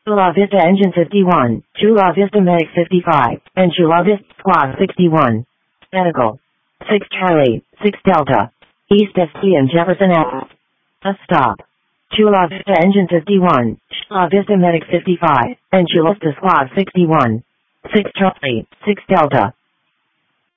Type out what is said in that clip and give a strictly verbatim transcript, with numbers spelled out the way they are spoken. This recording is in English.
Chula Vista Engine fifty-one, Chula Vista Medic fifty-five, and Chula Vista Squad sixty-one. Medical. six Charlie, six Delta. East S P and Jefferson Ave. A stop. Chula Vista Engine fifty-one, Chula Vista Medic fifty-five, and Chula Vista Squad sixty-one. six Charlie, six Delta.